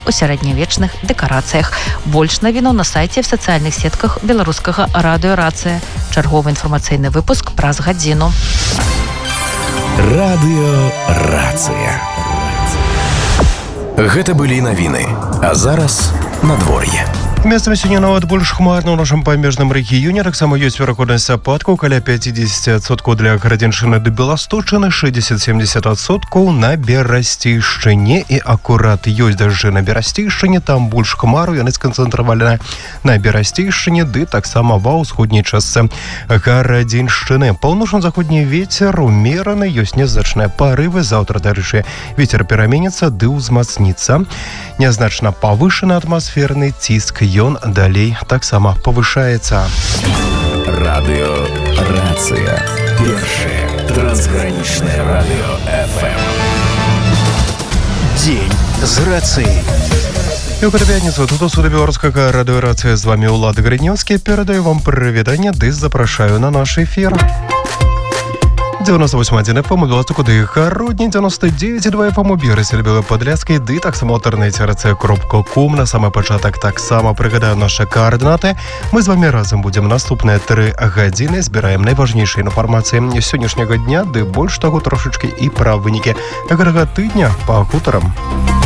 у сярэднявечных дэкарацыях. Больш навіну на сайце в сацыяльных сетках беларускага радыё «Рацыя». Чарговы інфармацыйны выпуск праз гадзіну. Радыё «Рацыя». Гэта былі навіны, а зараз надвор'е. Месцамі сёння нават больш хмарна ў нашым памежным рэгіёне. Таксама ёсць верагоднасць ападкаў каля 50% для Гарадзеншчыны ды Беласточчыны, 60-70% на Берасцейшчыне. І акурат ёсць дажджы на Берасцейшчыне, там больш хмару, яны сканцэнтраваны на Берасцейшчыне ды таксама ва ўсходняй частцы Гарадзеншчыны. Паўночна-заходні вецер умераны, ёсць нязначныя парывы. Заўтра, дарэчы, вецер пераменіцца ды ўзмацніцца. Нязначна павышаны атмасферны ціск, ён далей таксама павышаецца. Радыё «Рацыя». Першае трансгранічнае радыё FM. Дзень з рацыяй. І ў пятніцу тут у студыі беларускага радыё «Рацыя» з вамі Ўлад Грынёўскі. Перадаю вам прывітанне ды запрашаю на наш эфір. 98.1 FM у Беластоку ды Гародні, 99.2 FM у Беразе, Белой Падляцкай ды таксама ў інтэрнэце racыя.com. На самы пачатак таксама прыгадаю нашы каардынаты. Мы з вамі разам будзем наступныя 3 гадзіны, збіраем найважнейшыя інфармацыі сённяшняга дня, ды больш таго трошачкі і пра вынікі гэтага тыдня па хутарам.